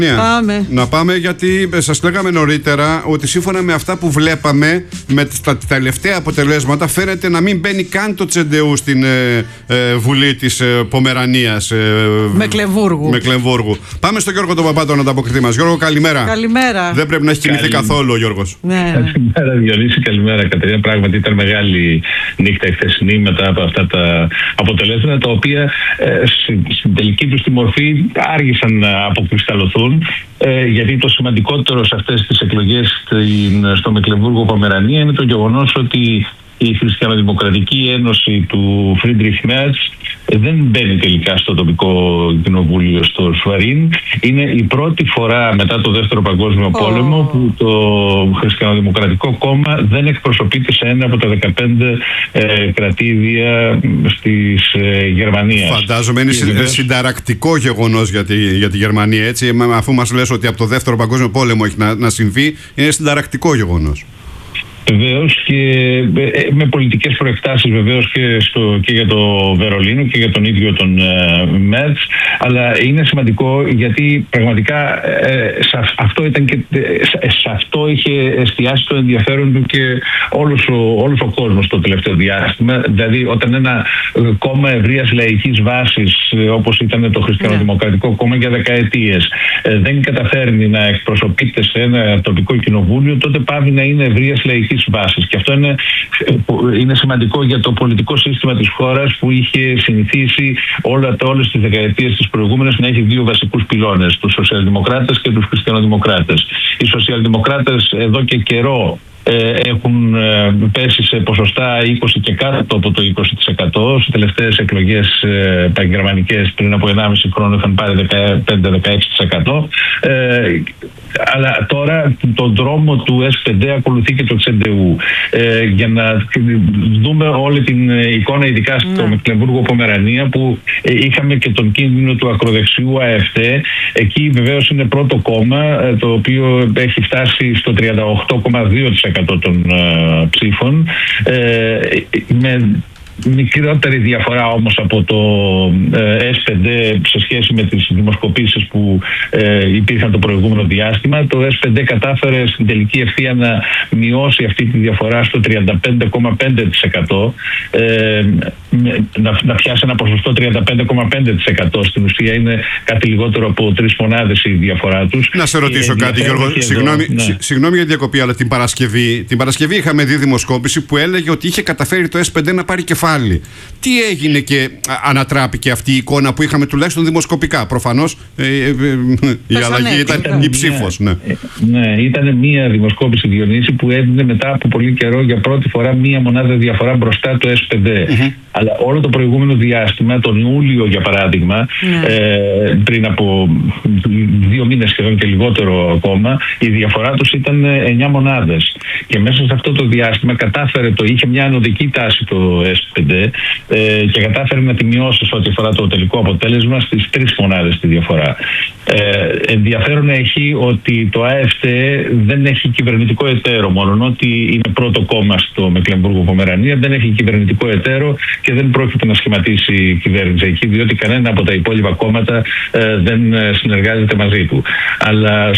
Να πάμε, γιατί σας λέγαμε νωρίτερα ότι σύμφωνα με αυτά που βλέπαμε, με τα τελευταία αποτελέσματα, φαίνεται να μην μπαίνει καν το CDU στην Βουλή της Πομερανίας. Μεκλεμβούργου. Πάμε στον Γιώργο τον Παπάτο να ανταποκριθεί μας. Γιώργο, καλημέρα. Καλημέρα. Δεν πρέπει να έχει κοιμηθεί καθόλου ο Γιώργος. Καλημέρα Διονύση, καλημέρα Κατερίνα. Πράγματι ήταν μεγάλη νύχτα η χθεσινή μετά από αυτά τα αποτελέσματα, τα οποία στην τελική τους τη μορφή άργησαν να αποκρισταλωθούν, γιατί το σημαντικότερο σε αυτές τις εκλογές στο Μεκλεμβούργο-Πομερανία είναι το γεγονός ότι η Χριστιανοδημοκρατική Ένωση του Φρίντριχ Μέρτς δεν μπαίνει τελικά στο τοπικό κοινοβούλιο στο Σουαρίν. Είναι η πρώτη φορά μετά το Δεύτερο Παγκόσμιο Πόλεμο που το Χριστιανοδημοκρατικό Κόμμα δεν εκπροσωπείται σε ένα από τα 15 κρατήδια της Γερμανίας. Φαντάζομαι είναι συνταρακτικό γεγονός για τη Γερμανία, έτσι, αφού μας λες ότι από το Δεύτερο Παγκόσμιο Πόλεμο έχει να συμβεί, είναι συνταρακτικό γεγονός. Βεβαίως, και με πολιτικές προεκτάσεις βεβαίως και για το Βερολίνο και για τον ίδιο τον Μέρτς, αλλά είναι σημαντικό γιατί πραγματικά σε αυτό είχε εστιάσει το ενδιαφέρον του και όλος ο κόσμος το τελευταίο διάστημα. Δηλαδή όταν ένα κόμμα ευρείας λαϊκής βάσης, όπως ήταν το Χριστιανοδημοκρατικό Κόμμα για δεκαετίες, δεν καταφέρνει να εκπροσωπείται σε ένα τοπικό κοινοβούλιο, τότε πάβει να είναι ευρείας λαϊκής βάσης. Και αυτό είναι σημαντικό για το πολιτικό σύστημα της χώρας, που είχε συνηθίσει όλες τις δεκαετίες της προηγούμενης να έχει δύο βασικούς πυλώνες, τους σοσιαλδημοκράτες και τους χριστιανοδημοκράτες. Οι σοσιαλδημοκράτες εδώ και καιρό έχουν πέσει σε ποσοστά 20 και κάτω από το 20%. Στις τελευταίες εκλογές παγερμανικές πριν από 1,5 χρόνο είχαν πάρει 15-16%. Αλλά τώρα τον δρόμο του S5 ακολουθεί και το CDU. Για να δούμε όλη την εικόνα, ειδικά στο Μεκλεμβούργο-Πομερανία, που είχαμε και τον κίνδυνο του ακροδεξιού AfD. Εκεί βεβαίως είναι πρώτο κόμμα, το οποίο έχει φτάσει στο 38,2% των ψήφων, με μικρότερη διαφορά όμως από το S5 σε σχέση με τις δημοσκοπήσεις που υπήρχαν το προηγούμενο διάστημα. Το S5 κατάφερε στην τελική ευθεία να μειώσει αυτή τη διαφορά στο 35,5%, να πιάσει ένα ποσοστό 35,5%. Στην ουσία είναι κάτι λιγότερο από 3 μονάδες η διαφορά τους. Να σε ρωτήσω κάτι, Γιώργο, συγγνώμη για διακοπή, αλλά την Παρασκευή είχαμε δει δημοσκόπηση που έλεγε ότι είχε καταφέρει το S5 να πάρει κεφάλι. Τι έγινε και ανατράπηκε αυτή η εικόνα που είχαμε τουλάχιστον δημοσκοπικά? Προφανώς η αλλαγή ήταν η ψήφος. Ναι, ήταν μία δημοσκόπηση, Διονύση, που έδινε μετά από πολύ καιρό για πρώτη φορά μία μονάδα διαφορά μπροστά το S5. Αλλά όλο το προηγούμενο διάστημα, τον Ιούλιο για παράδειγμα, πριν από 2 μήνες σχεδόν και λιγότερο ακόμα, η διαφορά τους ήταν 9 μονάδες. Και μέσα σε αυτό το διάστημα είχε μια ανωδική τάση το S5 και κατάφερε να τη μειώσει ό,τι αφορά το τελικό αποτέλεσμα στις 3 μονάδες τη διαφορά. Ενδιαφέρον έχει ότι το AfD δεν έχει κυβερνητικό εταίρο, μόνο ότι είναι πρώτο κόμμα στο Μεκλεμβούργο-Πομερανία, δεν έχει κυβερνητικό εταίρο και δεν πρόκειται να σχηματίσει κυβέρνηση εκεί, διότι κανένα από τα υπόλοιπα κόμματα δεν συνεργάζεται μαζί του. Αλλά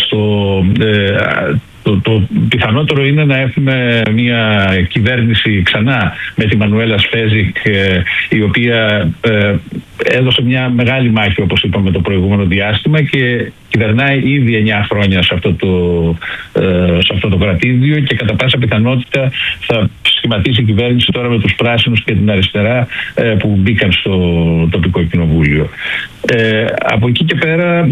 το πιθανότερο είναι να έχουμε μια κυβέρνηση ξανά με τη Μανουέλα Σφέζικ, η οποία έδωσε μια μεγάλη μάχη, όπως είπαμε, το προηγούμενο διάστημα και κυβερνάει ήδη 9 χρόνια σε αυτό το κρατήδιο και κατά πάσα πιθανότητα θα σχηματίσει κυβέρνηση τώρα με τους πράσινους και την αριστερά που μπήκαν στο τοπικό κοινοβούλιο. Από εκεί και πέρα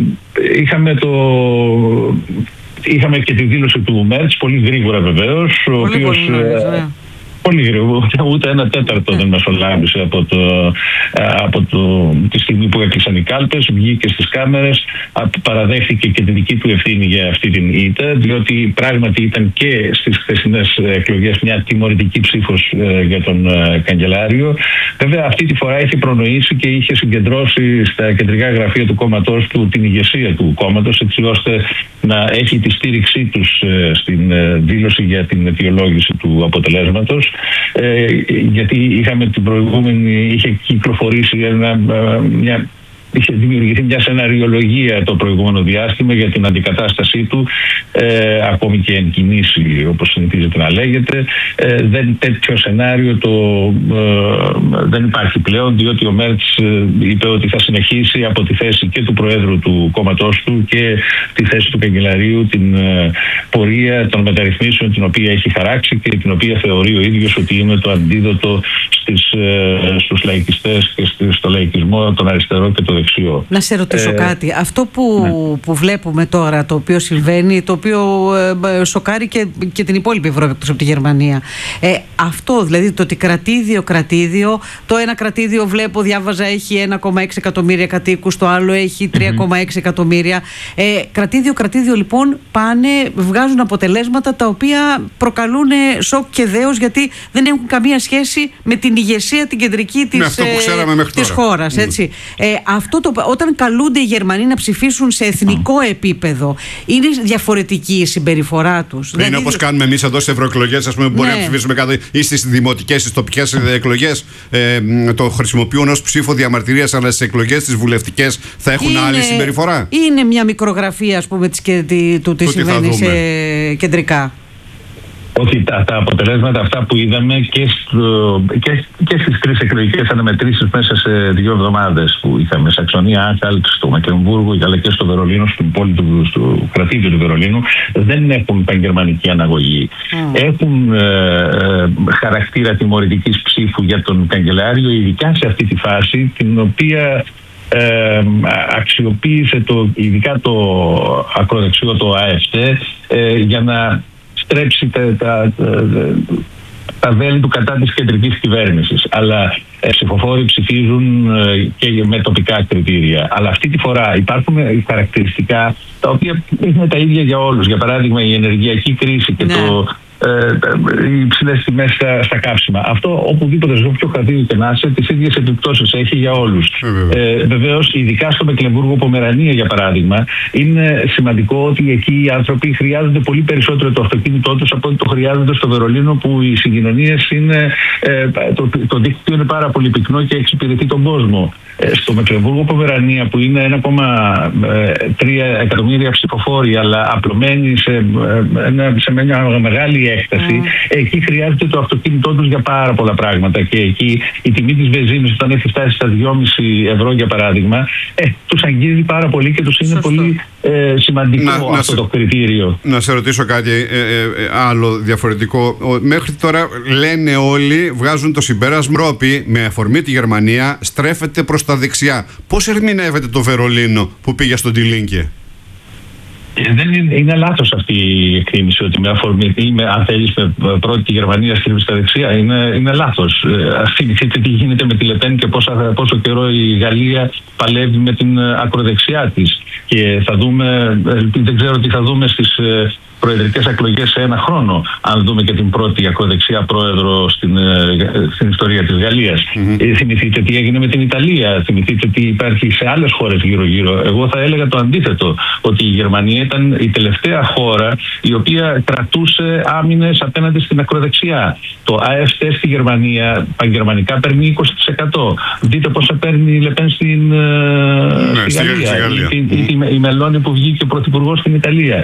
είχαμε και τη δήλωση του Μέρτς, πολύ γρήγορα βεβαίως, ο οποίος πολύ γρήγορα, ούτε 1/4 δεν μεσολάβησε από τη στιγμή που έκλεισαν οι κάλπες, βγήκε στις κάμερες, παραδέχθηκε και τη δική του ευθύνη για αυτή την ήττα, διότι πράγματι ήταν και στις χθεσινές εκλογές μια τιμωρητική ψήφος για τον καγκελάριο. Βέβαια αυτή τη φορά είχε προνοήσει και είχε συγκεντρώσει στα κεντρικά γραφεία του κόμματός του την ηγεσία του κόμματος, έτσι ώστε να έχει τη στήριξή τους στην δήλωση για την αιτιολόγηση του αποτελέσματος. Γιατί είχαμε την προηγούμενη, είχε κυκλοφορήσει είχε δημιουργηθεί μια σεναριολογία το προηγούμενο διάστημα για την αντικατάστασή του, ακόμη και εν κινήσει, όπως συνηθίζεται να λέγεται. Τέτοιο σενάριο δεν υπάρχει πλέον, διότι ο Μέρτς είπε ότι θα συνεχίσει από τη θέση και του Προέδρου του κόμματός του και τη θέση του Καγκελαρίου την πορεία των μεταρρυθμίσεων την οποία έχει χαράξει και την οποία θεωρεί ο ίδιος ότι είναι το αντίδοτο στους λαϊκιστές και στο λαϊκισμό, τον αριστερό και το δεξιό. Να σε ρωτήσω κάτι. Αυτό που βλέπουμε τώρα, το οποίο συμβαίνει, το οποίο σοκάρει και την υπόλοιπη Ευρώπη εκτός από τη Γερμανία. Αυτό δηλαδή, το ότι κρατήδιο, το ένα κρατήδιο διάβαζα έχει 1,6 εκατομμύρια κατοίκους, το άλλο έχει 3,6 εκατομμύρια. Κρατήδιο λοιπόν βγάζουν αποτελέσματα τα οποία προκαλούν σοκ και δέος, γιατί δεν έχουν καμία σχέση με την ηγεσία την κεντρική της χώρας. Έτσι. Όταν καλούνται οι Γερμανοί να ψηφίσουν σε εθνικό επίπεδο, είναι διαφορετική η συμπεριφορά τους. Είναι όπως κάνουμε εμείς εδώ στις ευρωεκλογές, ας πούμε, μπορεί να ψηφίσουμε κάτω ή στις δημοτικές, στις τοπικές εκλογές. Το χρησιμοποιούν ως ψήφο διαμαρτυρίας, αλλά στις εκλογές, τις βουλευτικές, θα έχουν άλλη συμπεριφορά. Είναι μια μικρογραφία, ας πούμε, του τι συμβαίνει κεντρικά. Ότι τα αποτελέσματα αυτά που είδαμε και στις 3 εκλογικές αναμετρήσεις μέσα σε 2 εβδομάδες που είχαμε Σαξονία, Άνχαλτ, στο Μεκλενβούργο αλλά και στο Βερολίνο, στην πόλη στο κρατήδιο του Βερολίνου, δεν έχουν παγκερμανική αναγωγή. Έχουν χαρακτήρα τιμωρητικής ψήφου για τον καγκελάριο, ειδικά σε αυτή τη φάση, την οποία αξιοποίησε ειδικά το ακροδεξιό, το AfD, για να στρέψει τα βέλη του κατά της κεντρικής κυβέρνησης. Αλλά ψηφοφόροι ψηφίζουν και με τοπικά κριτήρια. Αλλά αυτή τη φορά υπάρχουν χαρακτηριστικά τα οποία είναι τα ίδια για όλους. Για παράδειγμα, η ενεργειακή κρίση και οι υψηλές τιμές στα καύσιμα. Αυτό οπουδήποτε στο πιο κρατήριο και να είσαι, τις ίδιες επιπτώσεις έχει για όλους. Βεβαίως, ειδικά στο Μεκλενβούργο Πομερανία, για παράδειγμα, είναι σημαντικό ότι εκεί οι άνθρωποι χρειάζονται πολύ περισσότερο το αυτοκίνητό τους από ό,τι το χρειάζονται στο Βερολίνο, που οι συγκοινωνίες είναι, το δίκτυο είναι πάρα πολύ πυκνό και εξυπηρετεί τον κόσμο. Στο Μεκλενβούργο Πομερανία, που είναι 1,3 εκατομμύρια ψηφοφόροι, αλλά απλωμένοι σε μια μεγάλη έκταση, εκεί χρειάζεται το αυτοκίνητό τους για πάρα πολλά πράγματα. Και εκεί η τιμή της βενζίνης, όταν έχει φτάσει στα 2,5 ευρώ για παράδειγμα, τους αγγίζει πάρα πολύ και τους είναι πολύ σημαντικό αυτό το κριτήριο. Να σε ρωτήσω κάτι άλλο διαφορετικό. Μέχρι τώρα λένε όλοι, βγάζουν το συμπέρασμα, Ευρώπη με αφορμή τη Γερμανία στρέφεται προς τα δεξιά. Πώς ερμηνεύεται το Βερολίνο που πήγε στον Die Linke? Δεν είναι λάθος αυτή η εκτίμηση ότι με αφορμή, αν θέλεις, με πρώτη τη Γερμανία στρίβει στα δεξιά. Είναι λάθος. Θυμηθείτε τι γίνεται με τη Λεπέν και πόσο καιρό η Γαλλία παλεύει με την ακροδεξιά της. Και θα δούμε, δεν ξέρω τι θα δούμε στις προεδρικές εκλογές σε 1 χρόνο, αν δούμε και την πρώτη ακροδεξιά πρόεδρο στην ιστορία της Γαλλίας. Θυμηθείτε τι έγινε με την Ιταλία, θυμηθείτε τι υπάρχει σε άλλες χώρες γύρω-γύρω. Εγώ θα έλεγα το αντίθετο, ότι η Γερμανία ήταν η τελευταία χώρα η οποία κρατούσε άμυνες απέναντι στην ακροδεξιά. Το AfD στη Γερμανία παγκερμανικά παίρνει 20%. Δείτε πόσα παίρνει η Λεπέν στη Γαλλία. Η Μελώνη που βγήκε πρωθυπουργός στην Ιταλία.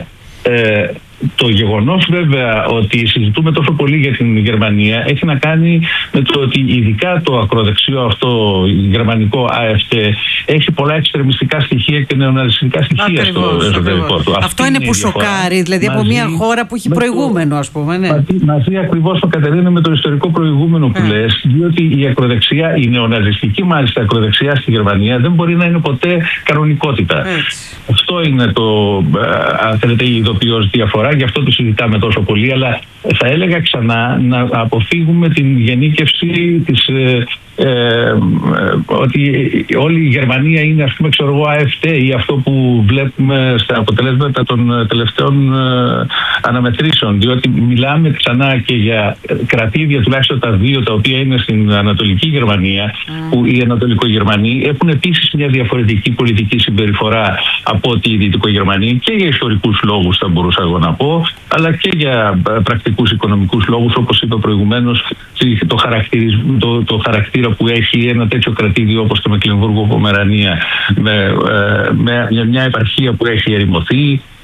Το γεγονός βέβαια ότι συζητούμε τόσο πολύ για την Γερμανία έχει να κάνει με το ότι ειδικά το ακροδεξιό αυτό γερμανικό AfD έχει πολλά εξτρεμιστικά στοιχεία και νεοναζιστικά στοιχεία στο εσωτερικό του. Αυτό είναι που σοκάρει, δηλαδή από μια χώρα που έχει προηγούμενο, ας πούμε. Ναι. Μαζί ακριβώς το Κατερίνα με το ιστορικό προηγούμενο που λες, διότι η ακροδεξιά, η νεοναζιστική μάλιστα ακροδεξιά στη Γερμανία δεν μπορεί να είναι ποτέ κανονικότητα. Αυτό είναι αν θέλετε, η ειδοποιώς διαφορά. Γι' αυτό το συζητάμε τόσο πολύ, αλλά θα έλεγα ξανά να αποφύγουμε την γενίκευση ότι όλη η Γερμανία είναι, ας πούμε, AfD ή αυτό που βλέπουμε στα αποτελέσματα των τελευταίων αναμετρήσεων, διότι μιλάμε ξανά και για κρατήδια, τουλάχιστον τα 2 τα οποία είναι στην Ανατολική Γερμανία, που οι Ανατολικογερμανοί έχουν επίσης μια διαφορετική πολιτική συμπεριφορά από ότι οι Δυτικογερμανοί, και για ιστορικούς λόγους θα μπορούσα εγώ να πω, αλλά και για πρακτικούς οικονομικούς λόγους, όπως είπα προηγουμένως, το χαρακτήρα που έχει ένα τέτοιο κρατήδιο όπως το Μεκλενβούργο-Πομερανία, με μια επαρχία που έχει ερημωθεί,